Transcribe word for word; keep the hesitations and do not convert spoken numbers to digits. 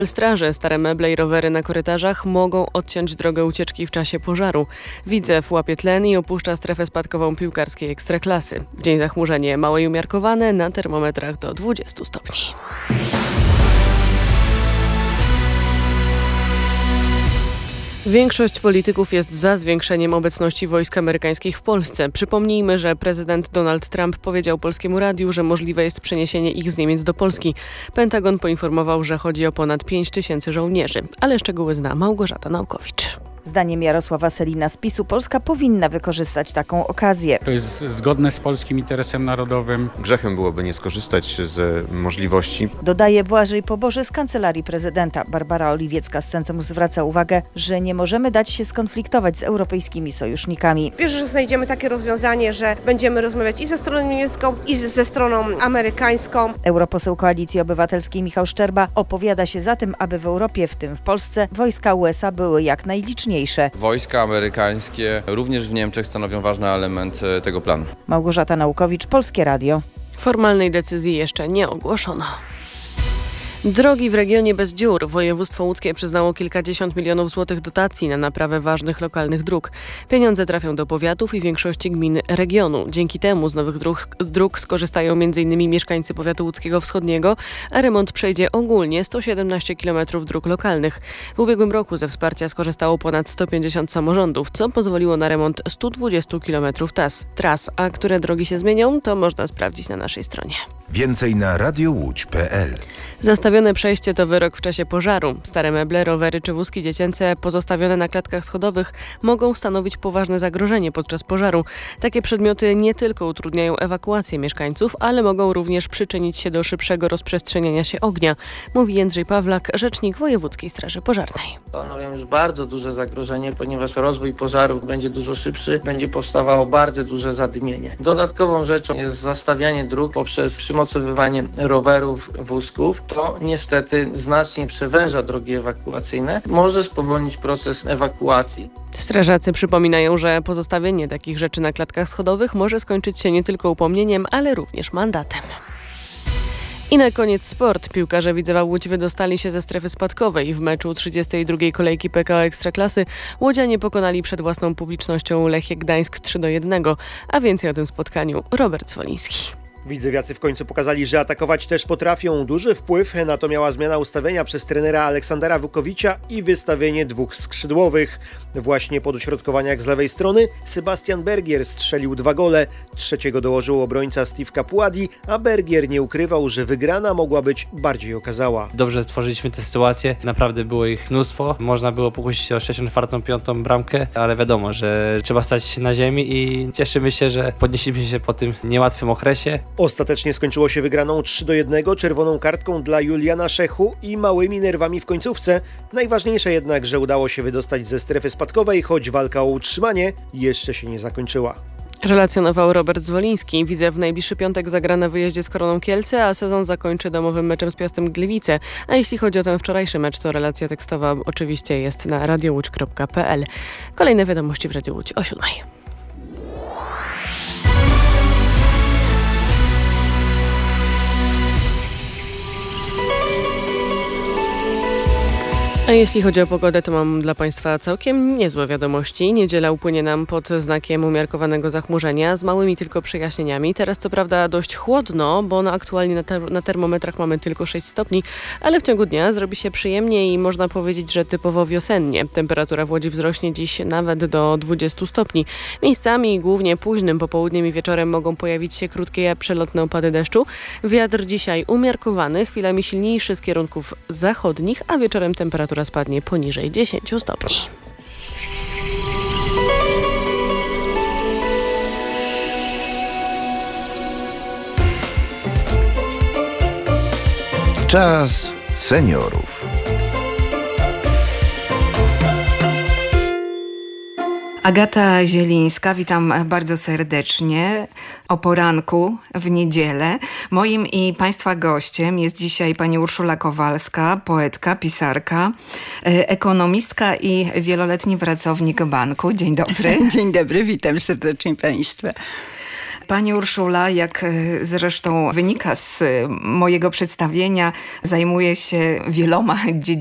Straże, stare meble i rowery na korytarzach mogą odciąć drogę ucieczki w czasie pożaru. Widzew łapie tlen i opuszcza strefę spadkową piłkarskiej Ekstraklasy. W dzień zachmurzenie małe i umiarkowane, na termometrach do dwudziestu stopni. Większość polityków jest za zwiększeniem obecności wojsk amerykańskich w Polsce. Przypomnijmy, że prezydent Donald Trump powiedział Polskiemu Radiu, że możliwe jest przeniesienie ich z Niemiec do Polski. Pentagon poinformował, że chodzi o ponad pięć tysięcy żołnierzy. Ale szczegóły zna Małgorzata Naukowicz. Zdaniem Jarosława Sellina z PiSu Polska powinna wykorzystać taką okazję. To jest zgodne z polskim interesem narodowym. Grzechem byłoby nie skorzystać z możliwości. Dodaje Błażej Poboży z Kancelarii Prezydenta. Barbara Oliwiecka z Centrum zwraca uwagę, że nie możemy dać się skonfliktować z europejskimi sojusznikami. Wierzę, że znajdziemy takie rozwiązanie, że będziemy rozmawiać i ze stroną niemiecką, i ze stroną amerykańską. Europoseł Koalicji Obywatelskiej Michał Szczerba opowiada się za tym, aby w Europie, w tym w Polsce, wojska U S A były jak najliczniejsze. Wojska amerykańskie również w Niemczech stanowią ważny element tego planu. Małgorzata Naukowicz, Polskie Radio. Formalnej decyzji jeszcze nie ogłoszono. Drogi w regionie bez dziur. Województwo łódzkie przyznało kilkadziesiąt milionów złotych dotacji na naprawę ważnych lokalnych dróg. Pieniądze trafią do powiatów i większości gmin regionu. Dzięki temu z nowych dróg, z dróg skorzystają m in mieszkańcy powiatu łódzkiego wschodniego, a remont przejdzie ogólnie sto siedemnaście kilometrów dróg lokalnych. W ubiegłym roku ze wsparcia skorzystało ponad sto pięćdziesiąt samorządów, co pozwoliło na remont stu dwudziestu kilometrów tras. tras. A które drogi się zmienią, to można sprawdzić na naszej stronie. Więcej na radiołódź kropka pe el. Zastawione przejście to wyrok w czasie pożaru. Stare meble, rowery czy wózki dziecięce pozostawione na klatkach schodowych mogą stanowić poważne zagrożenie podczas pożaru. Takie przedmioty nie tylko utrudniają ewakuację mieszkańców, ale mogą również przyczynić się do szybszego rozprzestrzeniania się ognia, mówi Jędrzej Pawlak, rzecznik Wojewódzkiej Straży Pożarnej. Stanowią już bardzo duże zagrożenie, ponieważ rozwój pożarów będzie dużo szybszy, będzie powstawało bardzo duże zadymienie. Dodatkową rzeczą jest zastawianie dróg poprzez przymocowywanie rowerów, wózków. To niestety znacznie przewęża drogi ewakuacyjne, może spowolnić proces ewakuacji. Strażacy przypominają, że pozostawienie takich rzeczy na klatkach schodowych może skończyć się nie tylko upomnieniem, ale również mandatem. I na koniec sport. Piłkarze Widzewa Łódź wydostali się ze strefy spadkowej. W meczu trzydziestej drugiej kolejki P K O Ekstraklasy łodzianie pokonali przed własną publicznością Lechię Gdańsk trzy do jednego. A więcej o tym spotkaniu Robert Zwoliński. Widzewiacy w końcu pokazali, że atakować też potrafią. Duży wpływ na to miała zmiana ustawienia przez trenera Aleksandra Wukowicza i wystawienie dwóch skrzydłowych. Właśnie po dośrodkowaniach z lewej strony Sebastian Bergier strzelił dwa gole. Trzeciego dołożył obrońca Steve Capuadi, a Bergier nie ukrywał, że wygrana mogła być bardziej okazała. Dobrze stworzyliśmy tę sytuację, naprawdę było ich mnóstwo. Można było pokusić się o trzecią, czwartą, piątą bramkę, ale wiadomo, że trzeba stać na ziemi i cieszymy się, że podnieśliśmy się po tym niełatwym okresie. Ostatecznie skończyło się wygraną trzy do jednego, czerwoną kartką dla Juliana Szechu i małymi nerwami w końcówce. Najważniejsze jednak, że udało się wydostać ze strefy spadkowej, choć walka o utrzymanie jeszcze się nie zakończyła. Relacjonował Robert Zwoliński. Widzew w najbliższy piątek zagra na wyjeździe z Koroną Kielce, a sezon zakończy domowym meczem z Piastem Gliwice. A jeśli chodzi o ten wczorajszy mecz, to relacja tekstowa oczywiście jest na radiołódź kropka pe el. Kolejne wiadomości w Radiu Łódź o siódmej. A jeśli chodzi o pogodę, to mam dla Państwa całkiem niezłe wiadomości. Niedziela upłynie nam pod znakiem umiarkowanego zachmurzenia, z małymi tylko przejaśnieniami. Teraz co prawda dość chłodno, bo no aktualnie na, ter- na termometrach mamy tylko sześć stopni, ale w ciągu dnia zrobi się przyjemnie i można powiedzieć, że typowo wiosennie. Temperatura w Łodzi wzrośnie dziś nawet do dwudziestu stopni. Miejscami, głównie późnym popołudniem i wieczorem mogą pojawić się krótkie, przelotne opady deszczu. Wiatr dzisiaj umiarkowany, chwilami silniejszy z kierunków zachodnich, a wieczorem temperatura spadnie poniżej dziesięciu stopni. Czas seniorów. Agata Zielińska, witam bardzo serdecznie o poranku w niedzielę. Moim i Państwa gościem jest dzisiaj pani Urszula Kowalska, poetka, pisarka, ekonomistka i wieloletni pracownik banku. Dzień dobry. Dzień dobry, witam serdecznie Państwa. Pani Urszula, jak zresztą wynika z mojego przedstawienia, zajmuje się wieloma dziedzinami